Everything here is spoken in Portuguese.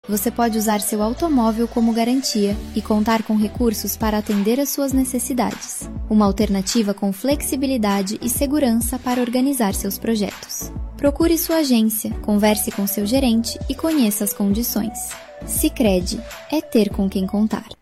você pode usar seu automóvel como garantia e contar com recursos para atender às suas necessidades. Uma alternativa com flexibilidade e segurança para organizar seus projetos. Procure sua agência, converse com seu gerente e conheça as condições. Sicredi é ter com quem contar.